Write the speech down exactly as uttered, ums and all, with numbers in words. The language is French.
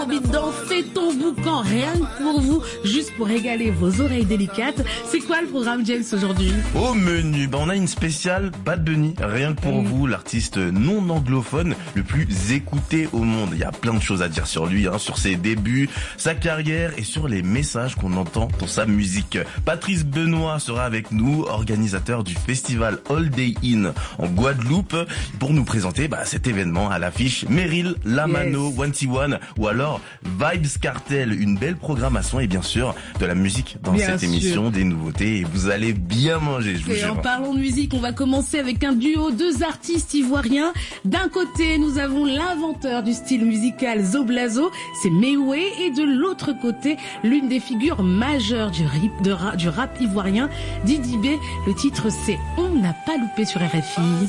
beat dans Fais ton boucan, rien que pour vous, juste pour régaler vos oreilles délicates. C'est quoi le programme, James, aujourd'hui? Au menu, bah on a une spéciale Bad Bunny, rien que pour mmh. vous, l'artiste non anglophone le plus écouté au monde. Il y a plein de choses à dire sur lui, hein, sur ses débuts, sa carrière et sur les messages qu'on entend dans sa musique. Patrice Benoît sera avec nous, organisateur du festival All Day In en Guadeloupe, pour nous présenter bah, cet événement à l'affiche. Meryl, Lamano, yes. One ou alors Vibes Cartel, une belle programmation et bien sûr de la musique dans bien cette sûr. émission, des nouveautés et vous allez bien manger, je vous et jure. En parlant de musique, on va commencer avec un duo, deux artistes ivoiriens. D'un côté, nous avons l'inventeur du style musical Zoblazo, c'est Mewé, et de l'autre côté, l'une des figures majeures du rap, de ra, du rap ivoirien, Didi B. Le titre c'est On n'a pas loupé sur R F I.